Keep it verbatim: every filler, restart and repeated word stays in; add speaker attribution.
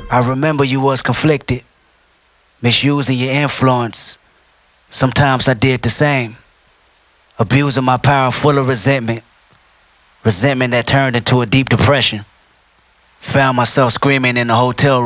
Speaker 1: I remember you was conflicted, misusing your influence. Sometimes I did the same, abusing my power full of resentment, resentment that turned into a deep depression. Found myself screaming in the hotel